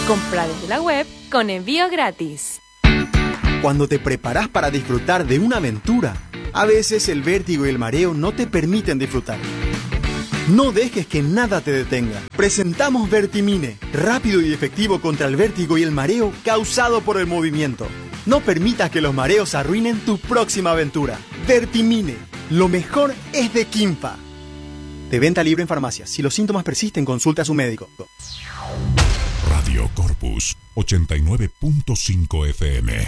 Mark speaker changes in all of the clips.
Speaker 1: Compra desde la web con envío gratis.
Speaker 2: Cuando te preparas para disfrutar de una aventura, a veces el vértigo y el mareo no te permiten disfrutar. No dejes que nada te detenga. Presentamos Vertimine, rápido y efectivo contra el vértigo y el mareo causado por el movimiento. No permitas que los mareos arruinen tu próxima aventura. Vertimine, lo mejor es de Quimpa. De venta libre en farmacias. Si los síntomas persisten, consulte a su médico.
Speaker 3: Radio Corpus 89.5 FM.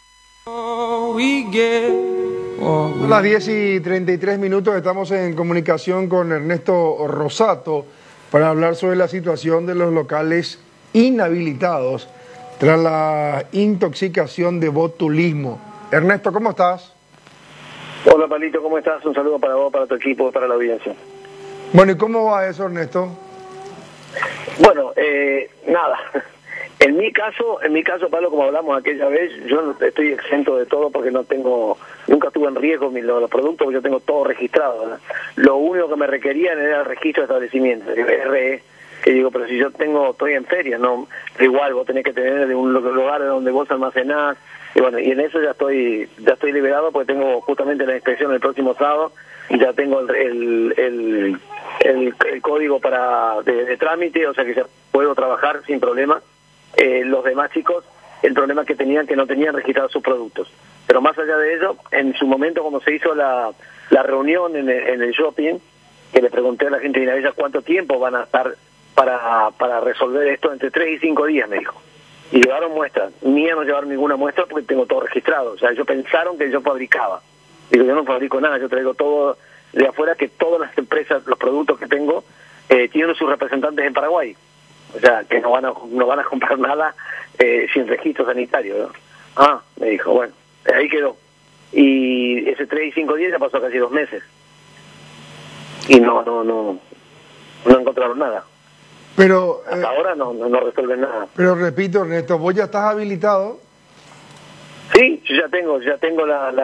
Speaker 4: A las 10:33 estamos en comunicación con Ernesto Rosato para hablar sobre la situación de los locales inhabilitados tras la intoxicación de botulismo. Ernesto, ¿cómo estás?
Speaker 5: Hola, Palito, ¿cómo estás? Un saludo para vos, para tu equipo, para la audiencia.
Speaker 4: Bueno, ¿y cómo va eso, Ernesto?
Speaker 5: Bueno, nada. En mi caso, Pablo, como hablamos aquella vez, yo no estoy exento de todo porque nunca estuve en riesgo los productos, porque yo tengo todo registrado, ¿verdad? Lo único que me requerían era el registro de establecimiento, el RE, que digo, pero si yo estoy en feria, no, igual vos tenés que tener de un lugar donde vos almacenás, y bueno, y en eso ya estoy liberado porque tengo justamente la inspección el próximo sábado, y ya tengo el código de trámite, o sea que ya puedo trabajar sin problema. Los demás chicos, el problema que tenían, que no tenían registrados sus productos. Pero más allá de eso, en su momento, como se hizo la reunión en el shopping, que le pregunté a la gente de Inavella cuánto tiempo van a estar para resolver esto, entre 3 y 5 días, me dijo. Y llevaron muestras. Mía no llevaron ninguna muestra porque tengo todo registrado. O sea, ellos pensaron que yo fabricaba. Digo, yo no fabrico nada, yo traigo todo de afuera, que todas las empresas, los productos que tengo, tienen sus representantes en Paraguay. O sea, que no van a comprar nada sin registro sanitario, ¿no? Ah, me dijo, bueno, ahí quedó. Y ese 3 y 5 días ya pasó casi 2 meses. Y no encontraron nada.
Speaker 4: Pero
Speaker 5: hasta ahora no resuelven nada.
Speaker 4: Pero repito, Ernesto, ¿vos ya estás habilitado?
Speaker 5: Sí, yo ya tengo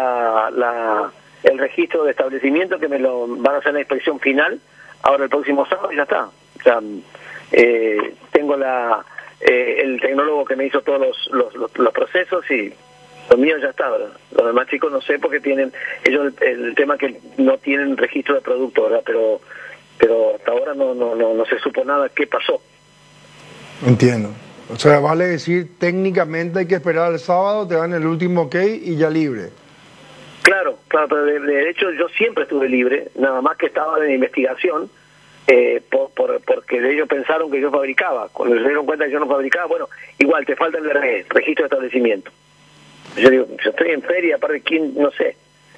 Speaker 5: el registro de establecimiento, que me lo van a hacer la inspección final ahora el próximo sábado, y ya está. O sea, tengo el tecnólogo que me hizo todos los procesos, y lo mío ya está, ¿verdad? Los demás chicos no sé, porque tienen ellos el tema que no tienen registro de producto, ¿verdad? Pero hasta ahora no se supo nada qué pasó.
Speaker 4: Entiendo. O sea, vale decir, técnicamente hay que esperar el sábado, te dan el último ok y ya libre.
Speaker 5: Claro, pero de hecho yo siempre estuve libre, nada más que estaba en investigación, porque ellos pensaron que yo fabricaba. Cuando se dieron cuenta que yo no fabricaba, bueno, igual te falta el registro de establecimiento. Yo digo, yo estoy en feria, aparte quién, no sé.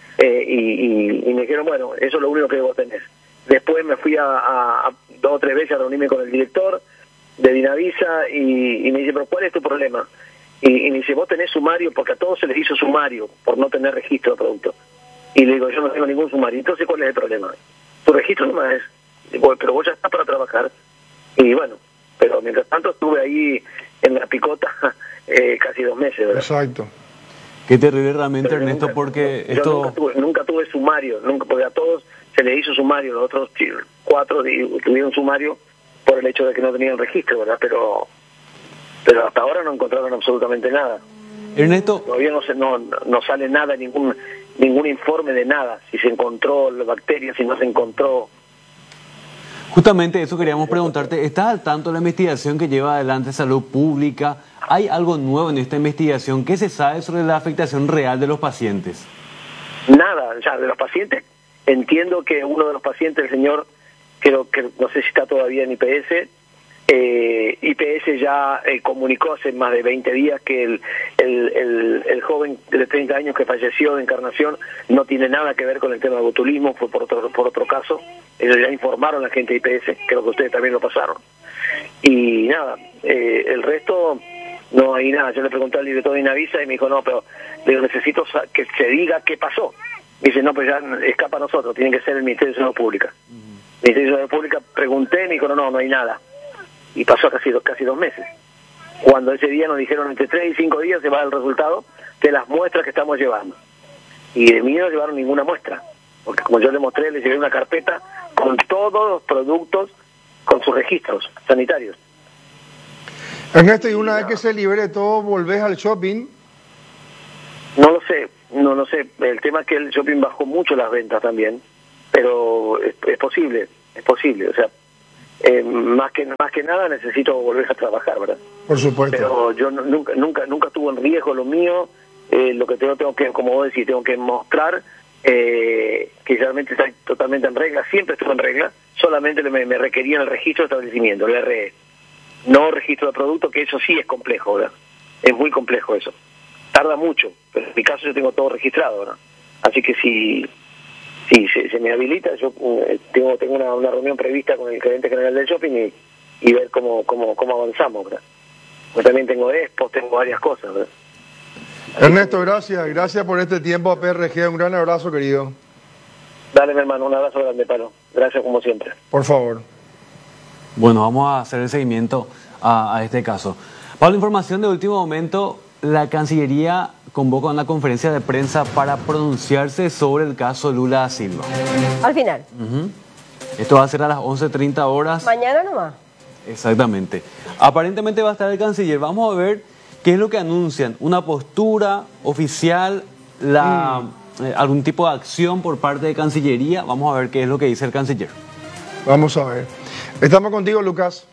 Speaker 5: Y me dijeron, bueno, eso es lo único que vos tenés. Después me fui a 2 o 3 veces a reunirme con el director de Dinavisa y me dice, pero ¿cuál es tu problema? Y me dice, vos tenés sumario, porque a todos se les hizo sumario por no tener registro de producto. Y le digo, yo no tengo ningún sumario. Entonces, ¿cuál es el problema? Tu registro nomás es, pero vos ya estás para trabajar. Y bueno, pero mientras tanto estuve ahí en la picota casi 2 meses, ¿verdad?
Speaker 4: Exacto.
Speaker 6: Qué terrible realmente, pero Ernesto,
Speaker 5: nunca,
Speaker 6: porque
Speaker 5: yo
Speaker 6: esto...
Speaker 5: Nunca tuve sumario, porque a todos se les hizo sumario, los otros 4 tuvieron sumario por el hecho de que no tenían registro, ¿verdad? Pero hasta ahora no encontraron absolutamente nada.
Speaker 6: Ernesto,
Speaker 5: todavía no sale nada, ningún informe de nada, si se encontró la bacteria, si no se encontró.
Speaker 6: Justamente eso queríamos preguntarte, ¿estás al tanto de la investigación que lleva adelante Salud Pública? ¿Hay algo nuevo en esta investigación? ¿Qué se sabe sobre la afectación real de los pacientes?
Speaker 5: Nada, ya de los pacientes, entiendo que uno de los pacientes, el señor, creo que no sé si está todavía en IPS, IPS ya comunicó hace más de 20 días que el joven de 30 años que falleció de Encarnación no tiene nada que ver con el tema del botulismo, fue por otro caso. Ellos ya informaron a la gente de IPS, creo que ustedes también lo pasaron. Y nada, el resto no hay nada. Yo le pregunté al director de Inavisa y me dijo, no, pero necesito que se diga qué pasó. Me dice, no, pues ya escapa a nosotros, tiene que ser el Ministerio de Salud Pública. Ministerio de Salud Pública, pregunté, me dijo, no hay nada. Y pasó casi 2 meses. Cuando ese día nos dijeron entre 3 y 5 días se va el resultado de las muestras que estamos llevando. Y de mí no llevaron ninguna muestra. Porque como yo les mostré, les llevé una carpeta con todos los productos, con sus registros sanitarios.
Speaker 4: Ernesto, ¿y una vez que se libere todo, volvés al shopping?
Speaker 5: No lo sé. El tema es que el shopping bajó mucho las ventas también, pero es posible. O sea, más que nada necesito volver a trabajar, ¿verdad?
Speaker 4: Por supuesto.
Speaker 5: Pero yo nunca estuvo en riesgo lo mío. Lo que tengo que, como vos decís, tengo que mostrar que realmente está totalmente en regla. Siempre estuve en regla, solamente me requerían el registro de establecimiento, el RE. No registro de producto, que eso sí es complejo, ¿verdad? Es muy complejo eso. Tarda mucho, pero en mi caso yo tengo todo registrado, ¿verdad? Así que si se me habilita, yo tengo una reunión prevista con el gerente general del shopping y ver cómo avanzamos, ¿verdad? Yo también tengo expos, tengo varias cosas, ¿verdad?
Speaker 4: Ernesto, gracias por este tiempo a PRG, un gran abrazo, querido.
Speaker 5: Dale, mi hermano, un abrazo grande, Palo. Gracias como siempre.
Speaker 4: Por favor.
Speaker 6: Bueno, vamos a hacer el seguimiento a este caso. Pablo, información de último momento, la Cancillería convoca una conferencia de prensa para pronunciarse sobre el caso Lula da Silva.
Speaker 7: Al final.
Speaker 6: Esto va a ser a las 11:30 horas.
Speaker 7: Mañana nomás.
Speaker 6: Exactamente. Aparentemente va a estar el canciller. Vamos a ver qué es lo que anuncian. Una postura oficial, algún tipo de acción por parte de Cancillería. Vamos a ver qué es lo que dice el canciller.
Speaker 4: Vamos a ver. Estamos contigo, Lucas.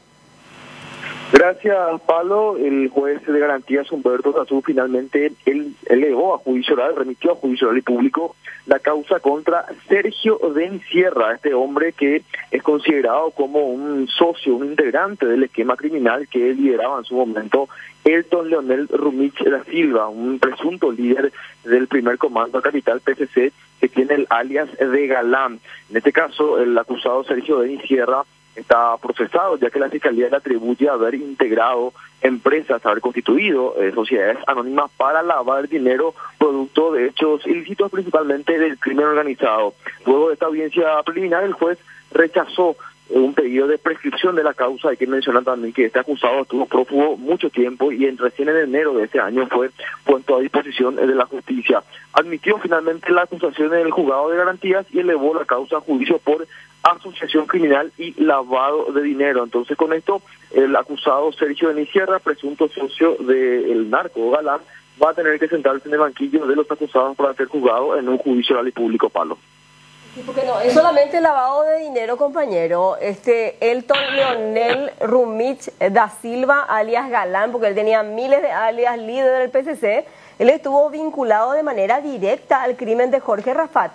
Speaker 8: Gracias, Pablo. El juez de garantías Humberto Sazú finalmente elevó a juicio oral, remitió a juicio oral y público la causa contra Sergio Denis Sierra, este hombre que es considerado como un socio, un integrante del esquema criminal que lideraba en su momento Elton Leonel Rumich da Silva, un presunto líder del primer comando capital PCC que tiene el alias de Galán. En este caso, el acusado Sergio Denis Sierra está procesado, ya que la Fiscalía le atribuye haber integrado empresas, haber constituido sociedades anónimas para lavar dinero producto de hechos ilícitos, principalmente del crimen organizado. Luego de esta audiencia preliminar, el juez rechazó un pedido de prescripción de la causa. Hay que mencionar también que este acusado estuvo prófugo mucho tiempo y recién en enero de este año fue puesto a disposición de la justicia. Admitió finalmente la acusación en el juzgado de garantías y elevó la causa a juicio por asociación criminal y lavado de dinero. Entonces, con esto, el acusado Sergio Denis Sierra, presunto socio del narco Galán, va a tener que sentarse en el banquillo de los acusados para ser juzgado en un juicio oral y público, Pablo.
Speaker 7: Sí, porque no es solamente lavado de dinero, compañero. Elton Leonel Rumich da Silva, alias Galán, porque él tenía miles de alias, líder del PCC, él estuvo vinculado de manera directa al crimen de Jorge Rafat.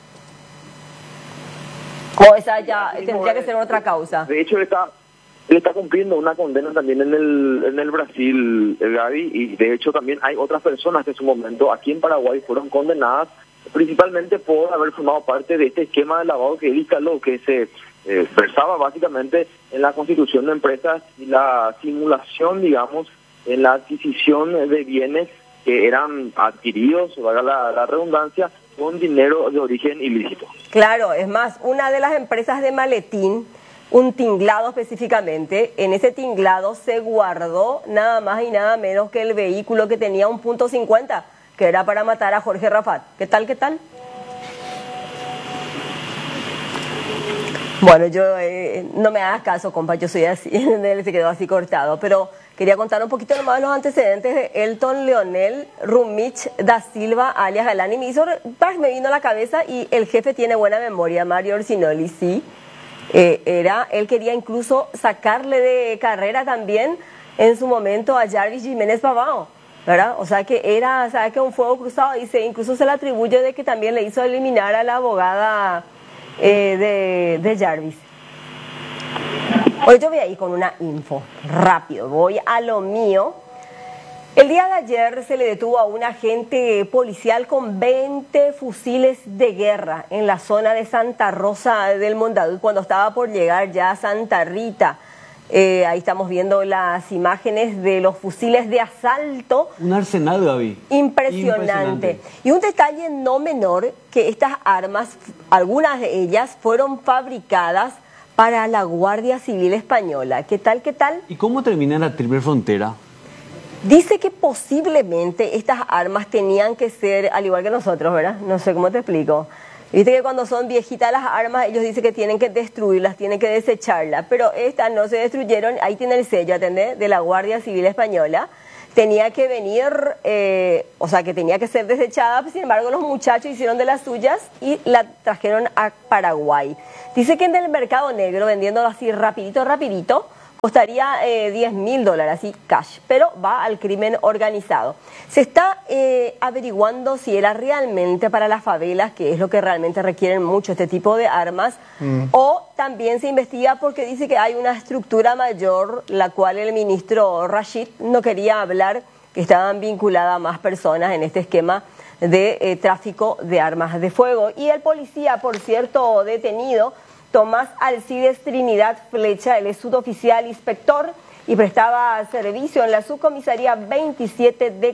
Speaker 7: O esa ya tendría que ser otra causa.
Speaker 8: De hecho, él está cumpliendo una condena también en el Brasil, Gaby, y de hecho también hay otras personas que en su momento aquí en Paraguay fueron condenadas principalmente por haber formado parte de este esquema de lavado que él instaló, que se versaba básicamente en la constitución de empresas y la simulación, digamos, en la adquisición de bienes que eran adquiridos, valga la redundancia, con dinero de origen ilícito.
Speaker 7: Claro, es más, una de las empresas de maletín, un tinglado específicamente, en ese tinglado se guardó nada más y nada menos que el vehículo que tenía un .50, que era para matar a Jorge Rafat. ¿Qué tal? Bueno, yo no me hagas caso, compa, yo soy así, él se quedó así cortado, pero quería contar un poquito nomás los antecedentes de Elton Leonel Rumich da Silva, alias Galán, y me vino a la cabeza, y el jefe tiene buena memoria, Mario Orsinoli, sí, él quería incluso sacarle de carrera también en su momento a Jarvis Jiménez Pavao, ¿verdad? O sea que era, ¿sabes? Que un fuego cruzado, y incluso se le atribuye de que también le hizo eliminar a la abogada de Jarvis. Hoy yo voy a ir con una info, rápido, voy a lo mío. El día de ayer se le detuvo a un agente policial con 20 fusiles de guerra en la zona de Santa Rosa del Mondaú, cuando estaba por llegar ya a Santa Rita. Ahí estamos viendo las imágenes de los fusiles de asalto.
Speaker 6: Un arsenal, Gaby.
Speaker 7: Impresionante. Y un detalle no menor, que estas armas, algunas de ellas fueron fabricadas para la Guardia Civil Española. ¿Qué tal?
Speaker 6: ¿Y cómo termina la triple frontera?
Speaker 7: Dice que posiblemente estas armas tenían que ser, al igual que nosotros, ¿verdad? No sé cómo te explico. Viste que cuando son viejitas las armas, ellos dicen que tienen que destruirlas, tienen que desecharlas, pero estas no se destruyeron. Ahí tiene el sello, ¿entendés? De la Guardia Civil Española. Tenía que venir, o sea, que tenía que ser desechada, sin embargo los muchachos hicieron de las suyas y la trajeron a Paraguay. Dice que en el mercado negro, vendiéndolo así rapidito, costaría $10.000, así cash, pero va al crimen organizado. Se está averiguando si era realmente para las favelas, que es lo que realmente requieren mucho este tipo de armas, o también se investiga porque dice que hay una estructura mayor, la cual el ministro Rashid no quería hablar, que estaban vinculadas más personas en este esquema de tráfico de armas de fuego. Y el policía, por cierto, detenido, Tomás Alcides Trinidad Flecha, él es suboficial inspector y prestaba servicio en la subcomisaría 27 de